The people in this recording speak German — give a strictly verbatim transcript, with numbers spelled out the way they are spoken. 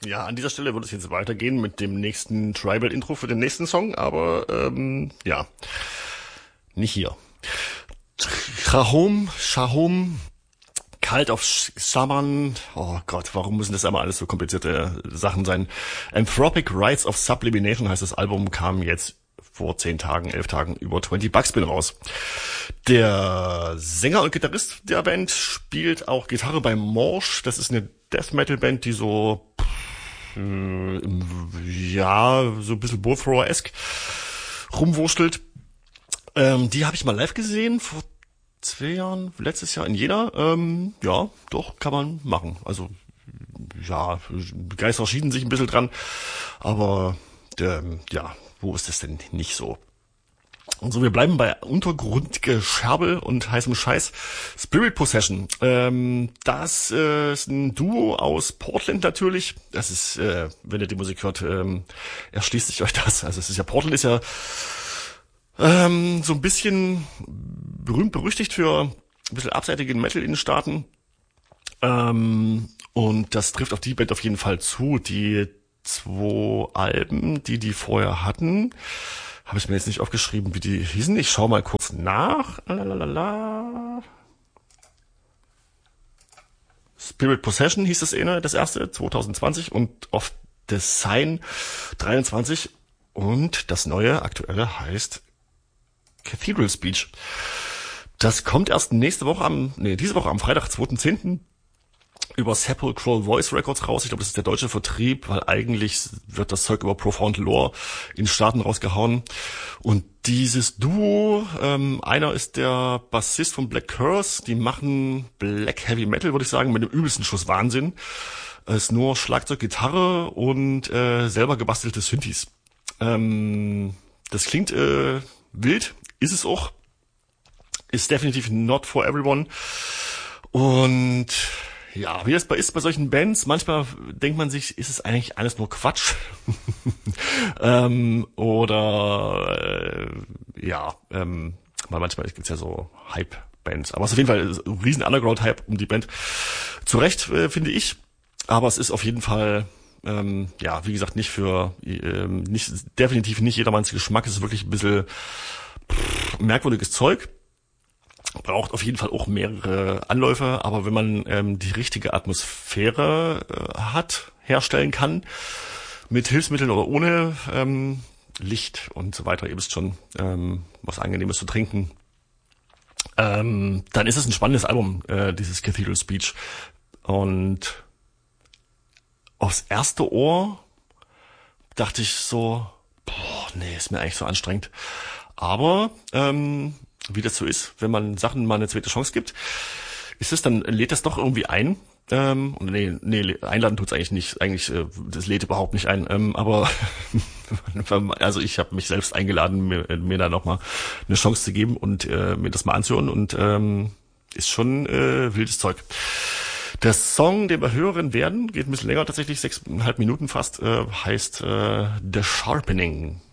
Ja, an dieser Stelle würde es jetzt weitergehen mit dem nächsten Tribal-Intro für den nächsten Song, aber ähm, ja, nicht hier. Shahom, Shahom, Cult of Shaman, oh Gott, warum müssen das immer alles so komplizierte Sachen sein? Anthropic Rites of Sublimination heißt das Album, kam jetzt vor zehn Tagen, elf Tagen über zwanzig Buckspin raus. Der Sänger und Gitarrist der Band spielt auch Gitarre bei Morsch. Das ist eine Death Metal Band, die so äh, ja so ein bisschen Bowthrower-esque rumwurschtelt. Ähm, die habe ich mal live gesehen vor zwei Jahren, letztes Jahr in Jena. Ähm, ja, doch, kann man machen. Also ja, Geister schieden sich ein bisschen dran, aber ähm, ja, wo ist das denn nicht so? Und so, wir bleiben bei Untergrundgescherbel und heißem Scheiß. Spirit Possession. Ähm, das äh, ist ein Duo aus Portland natürlich. Das ist, äh, wenn ihr die Musik hört, ähm, erschließt sich euch das. Also es ist ja, Portland ist ja ähm, so ein bisschen berühmt berüchtigt für ein bisschen abseitigen Metal in den Staaten. Ähm, und das trifft auf die Band auf jeden Fall zu. Die zwei Alben, die die vorher hatten, habe ich mir jetzt nicht aufgeschrieben, wie die hießen. Ich schaue mal kurz nach. Lalalala. Spirit Possession hieß das eine, das erste, zwanzig zwanzig, und Of the Sign dreiundzwanzig. Und das neue, aktuelle heißt Cathedral Speech. Das kommt erst nächste Woche am, nee, diese Woche am Freitag, zweiten zehnten über Sepulchral Voice Records raus. Ich glaube, das ist der deutsche Vertrieb, weil eigentlich wird das Zeug über Profound Lore in Staaten rausgehauen. Und dieses Duo, ähm, einer ist der Bassist von Black Curse, die machen Black Heavy Metal, würde ich sagen, mit dem übelsten Schuss Wahnsinn. Es ist nur Schlagzeug, Gitarre und äh, selber gebastelte Synthes. Ähm, das klingt äh, wild, ist es auch. Ist definitiv not for everyone. Und ja, wie das bei ist bei solchen Bands, manchmal denkt man sich, ist es eigentlich alles nur Quatsch? ähm, oder äh, ja, ähm, weil manchmal gibt's ja so Hype-Bands. Aber es ist auf jeden Fall ein riesen Underground-Hype um die Band. Zu Recht, äh, finde ich. Aber es ist auf jeden Fall, ähm, ja, wie gesagt, nicht für, ähm, nicht definitiv nicht jedermanns Geschmack. Es ist wirklich ein bisschen pff, merkwürdiges Zeug. Braucht auf jeden Fall auch mehrere Anläufe, aber wenn man ähm, die richtige Atmosphäre äh, hat, herstellen kann, mit Hilfsmitteln oder ohne, ähm, Licht und so weiter, ihr wisst schon, ähm, was Angenehmes zu trinken, ähm, dann ist es ein spannendes Album, äh, dieses Cathedral Speech. Und aufs erste Ohr dachte ich so, boah, nee, ist mir eigentlich so anstrengend. Aber ähm, wie das so ist, wenn man Sachen mal eine zweite Chance gibt, ist es dann, lädt das doch irgendwie ein. Ähm, und nee, nee, einladen tut's eigentlich nicht. Eigentlich, äh, das lädt überhaupt nicht ein. Ähm, aber also ich habe mich selbst eingeladen, mir, mir da nochmal eine Chance zu geben und äh, mir das mal anzuhören. Und ähm, ist schon äh, wildes Zeug. Der Song, den wir hören werden, geht ein bisschen länger tatsächlich, sechseinhalb Minuten fast, äh, heißt äh, The Sharpening.